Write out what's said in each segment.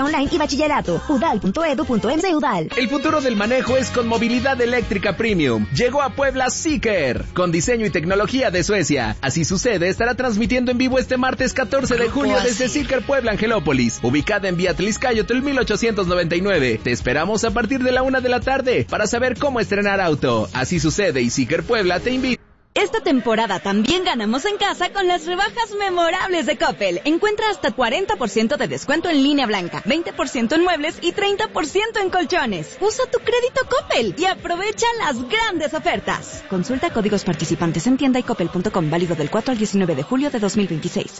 online y bachillerato. udal.edu.mx de Udal. El futuro del manejo es con movilidad eléctrica premium. Llegó a Puebla Zeekr, con diseño y tecnología de Suecia. Así sucede, estará transmitiendo en vivo este martes 14 de junio desde Zeekr Puebla Angelópolis, ubicada en Vía Tliscayotl 1899. Te esperamos a partir de la 1 de la tarde para saber cómo estrenar auto. Así sucede y Zeekr Puebla te invita. Esta temporada también ganamos en casa con las rebajas memorables de Coppel. Encuentra hasta 40% de descuento en línea blanca, 20% en muebles y 30% en colchones. Usa tu crédito Coppel y aprovecha las grandes ofertas. Consulta códigos participantes en tienda y coppel.com, válido del 4 al 19 de julio de 2026.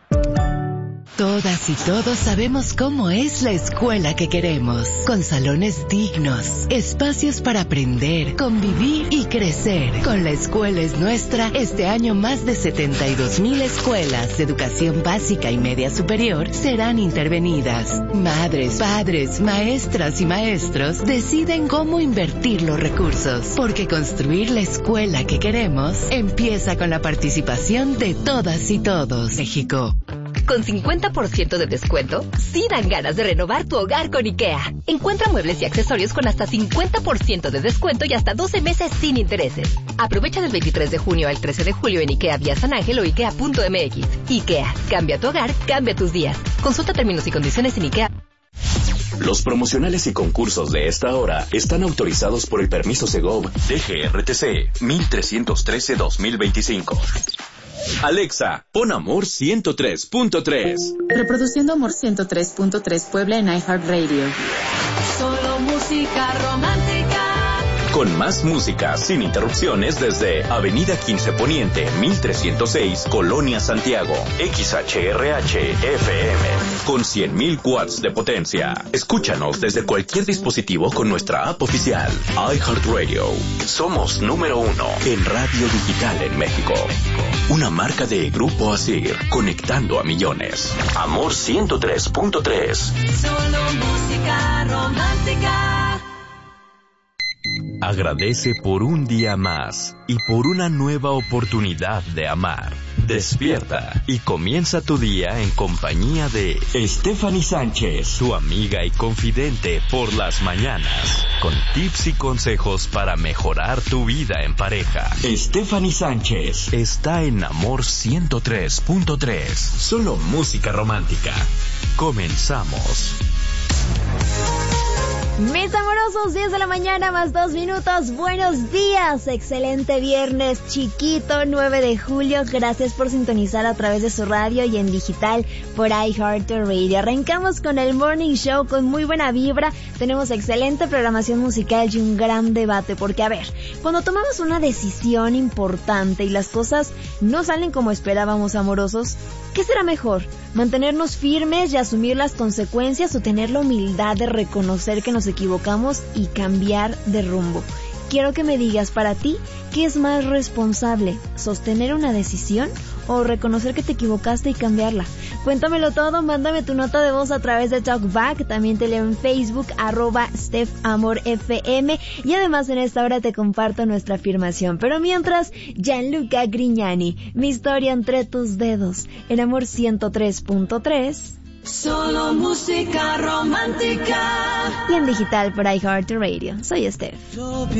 Todas y todos sabemos cómo es la escuela que queremos, con salones dignos, espacios para aprender, convivir y crecer. Con La Escuela es Nuestra, este año más de 72,000 escuelas de educación básica y media superior serán intervenidas. Madres, padres, maestras y maestros deciden cómo invertir los recursos, porque construir la escuela que queremos empieza con la participación de todas y todos. México. Con 50% de descuento, sí dan ganas de renovar tu hogar con IKEA. Encuentra muebles y accesorios con hasta 50% de descuento y hasta 12 meses sin intereses. Aprovecha del 23 de junio al 13 de julio en IKEA Vía San Ángel o IKEA.mx. IKEA, cambia tu hogar, cambia tus días. Consulta términos y condiciones en IKEA. Los promocionales y concursos de esta hora están autorizados por el permiso Segov DGRTC 1313-2025. Alexa, pon Amor 103.3. Reproduciendo Amor 103.3 Puebla en iHeartRadio. Solo música romántica. Con más música, sin interrupciones, desde Avenida 15 Poniente, 1306, Colonia Santiago. XHRH-FM, con 100,000 watts de potencia. Escúchanos desde cualquier dispositivo con nuestra app oficial, iHeartRadio. Somos número 1 en radio digital en México. Una marca de Grupo Asir, conectando a millones. Amor 103.3. Solo música romántica. Agradece por un día más y por una nueva oportunidad de amar. Despierta y comienza tu día en compañía de Stephanie Sánchez, tu amiga y confidente por las mañanas, con tips y consejos para mejorar tu vida en pareja. Stephanie Sánchez está en Amor 103.3. Solo música romántica. Comenzamos. Mis amorosos, 10 de la mañana más 2 minutos, buenos días, excelente viernes chiquito, 9 de julio, gracias por sintonizar a través de su radio y en digital por iHeartRadio. Arrancamos con el Morning Show con muy buena vibra, tenemos excelente programación musical y un gran debate, porque a ver, cuando tomamos una decisión importante y las cosas no salen como esperábamos, amorosos, ¿qué será mejor? ¿Mantenernos firmes y asumir las consecuencias o tener la humildad de reconocer que nos equivocamos y cambiar de rumbo? Quiero que me digas, para ti, ¿qué es más responsable? ¿Sostener una decisión o reconocer que te equivocaste y cambiarla? Cuéntamelo todo, mándame tu nota de voz a través de TalkBack, también te leo en Facebook, @StephAmorFM, y además en esta hora te comparto nuestra afirmación. Pero mientras, Gianluca Grignani, mi historia entre tus dedos, en Amor 103.3. Solo música romántica. Y en digital por iHeartRadio. Soy Steph.